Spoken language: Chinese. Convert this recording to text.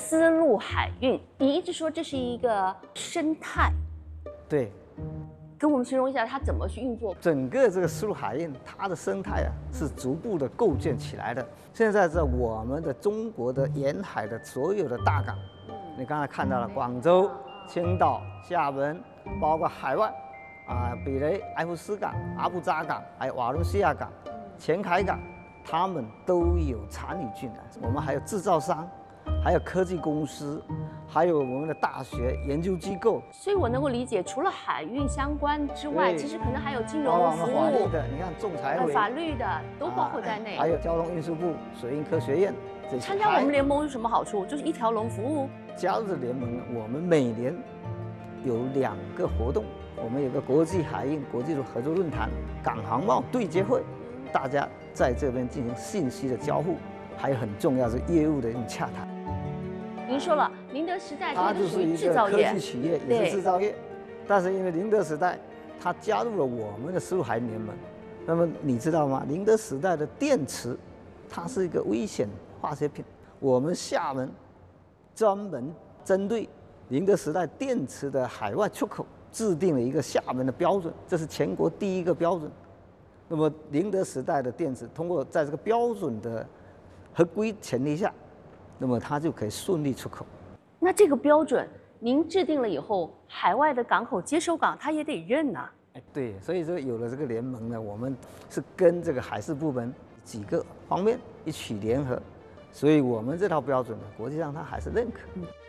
丝路海运，你一直说这是一个生态， 对， 跟我们形容一下它怎么去运作。 整个这个丝路海运，它的生态啊是逐步的构建起来的。现在在我们的中国的沿海的所有的大港，你刚才看到了广州、青岛、厦门，包括海外比雷、埃弗斯港、阿布扎港，还有瓦伦西亚港、前海港，他们都有参与进来。我们还有制造商，还有科技公司，还有我们的大学研究机构。 所以我能够理解，除了海运相关之外，其实可能还有金融服法律务的，你看仲裁委、 法律的都包括在内。 还有交通运输部、水运科学院这些。 参加我们联盟有什么好处？就是一条龙服务。 加入联盟呢，我们每年有2个活动，我们有个国际海运国际合作论坛、港航贸对接会，大家在这边进行信息的交互，还有很重要是业务的一种洽谈。 您说了，宁德时代它就是一个科技企业，也是制造业，但是因为宁德时代它加入了我们的丝路海运联盟，那么你知道吗？宁德时代的电池，它是一个危险化学品，我们厦门专门针对宁德时代电池的海外出口制定了一个厦门的标准，这是全国第一个标准。那么宁德时代的电池通过在这个标准的合规前提下，那么它就可以顺利出口。 那这个标准您制定了以后，海外的港口接收港它也得认呐。 对，所以说有了这个联盟呢，我们是跟这个海事部门几个方面一起联合，所以我们这套标准呢，国际上它还是认可。